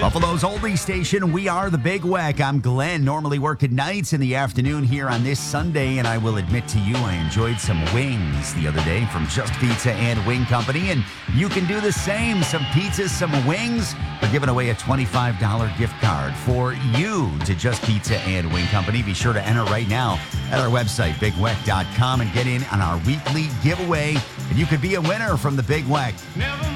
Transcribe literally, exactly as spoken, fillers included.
Buffalo's oldie station, we are the Big Weck. I'm Glenn, normally work at nights in the afternoon here on this Sunday, and I will admit to you I enjoyed some wings the other day from Just Pizza and Wing Company, and you can do the same. Some pizzas, some wings. We're giving away a twenty-five dollars gift card for you to Just Pizza and Wing Company. Be sure to enter right now at our website, big weck dot com, and get in on our weekly giveaway, and you could be a winner from the Big Weck.